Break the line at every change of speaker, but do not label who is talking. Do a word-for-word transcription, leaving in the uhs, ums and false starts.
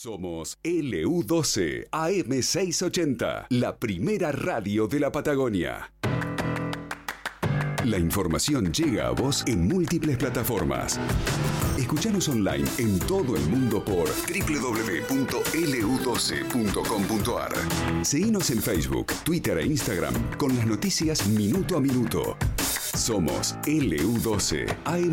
Somos L U doce A M seiscientos ochenta, la primera radio de la Patagonia. La información llega a vos en múltiples plataformas. Escuchanos online en todo el mundo por doble u doble u doble u punto L U doce punto com punto A R. Seguinos en Facebook, Twitter e Instagram con las noticias minuto a minuto. Somos L U doce A M